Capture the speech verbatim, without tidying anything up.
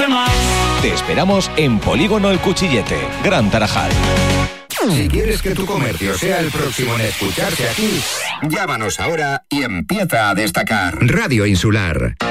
más. Te esperamos en Polígono El Cuchillete, Gran Tarajal. Si quieres que tu comercio sea el próximo en escucharse aquí, llámanos ahora y empieza a destacar. Radio Insular.